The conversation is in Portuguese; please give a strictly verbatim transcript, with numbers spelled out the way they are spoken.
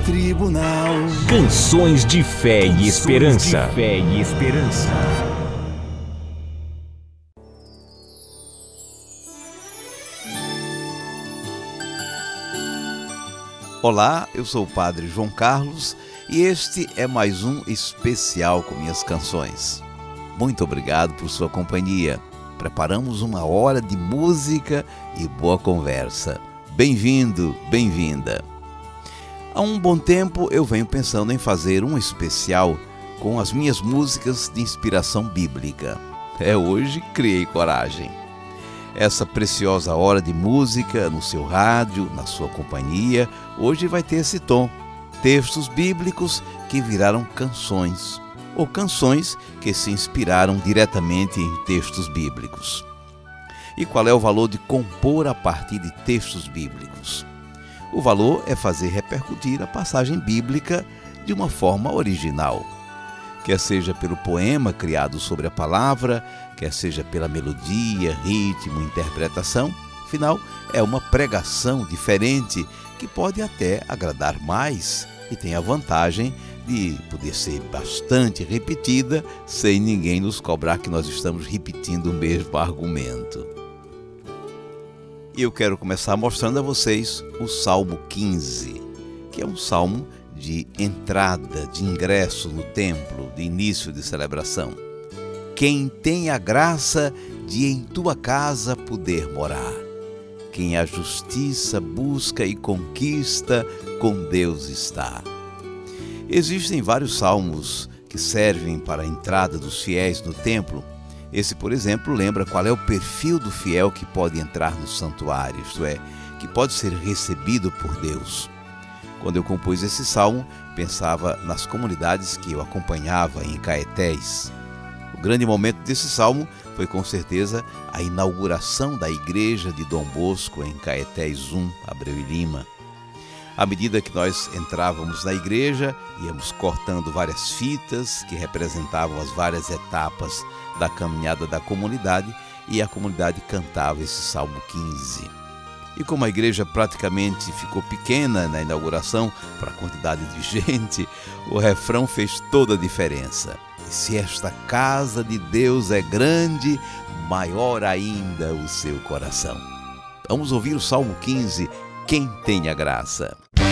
tribunal. Canções de fé e esperança. De fé e esperança. Olá, eu sou o Padre João Carlos e este é mais um especial com minhas canções. Muito obrigado por sua companhia. Preparamos uma hora de música e boa conversa. Bem-vindo, bem-vinda. Há um bom tempo eu venho pensando em fazer um especial com as minhas músicas de inspiração bíblica. É, hoje criei coragem. Essa preciosa hora de música no seu rádio, na sua companhia, hoje vai ter esse tom. Textos bíblicos que viraram canções, ou canções que se inspiraram diretamente em textos bíblicos. E qual é o valor de compor a partir de textos bíblicos? O valor é fazer repercutir a passagem bíblica de uma forma original. Quer seja pelo poema criado sobre a palavra, quer seja pela melodia, ritmo, interpretação, afinal, é uma pregação diferente que pode até agradar mais e tem a vantagem de poder ser bastante repetida sem ninguém nos cobrar que nós estamos repetindo o mesmo argumento. E eu quero começar mostrando a vocês o Salmo quinze, que é um salmo de entrada, de ingresso no templo, de início de celebração. Quem tem a graça de em tua casa poder morar, quem a justiça busca e conquista, com Deus está. Existem vários salmos que servem para a entrada dos fiéis no templo. Esse, por exemplo, lembra qual é o perfil do fiel que pode entrar no santuário, isto é, que pode ser recebido por Deus. Quando eu compus esse salmo, pensava nas comunidades que eu acompanhava em Caetés. O grande momento desse salmo foi com certeza a inauguração da igreja de Dom Bosco em Caetés um, Abreu e Lima. À medida que nós entrávamos na igreja, íamos cortando várias fitas que representavam as várias etapas da caminhada da comunidade e a comunidade cantava esse Salmo quinze. E como a igreja praticamente ficou pequena na inauguração para a quantidade de gente, o refrão fez toda a diferença. E se esta casa de Deus é grande, maior ainda o seu coração. Vamos ouvir o Salmo quinze, Quem tem a graça.